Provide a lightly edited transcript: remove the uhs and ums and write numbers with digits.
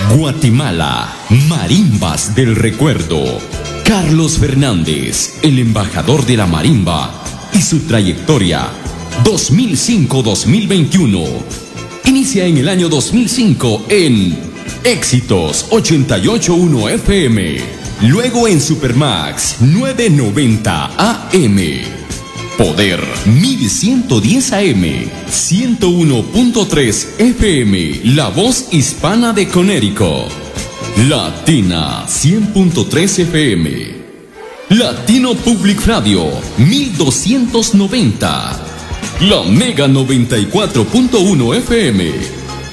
Guatemala, Marimbas del Recuerdo. Carlos Fernández, el embajador de la marimba y su trayectoria 2005-2021. Inicia en el año 2005 en Éxitos 88.1 FM, luego en Supermax 990 AM, Poder 1110 AM, 101.3 FM, La Voz Hispana de Conérico, Latina 100.3 FM, Latino Public Radio 1290, La Mega 94.1 FM.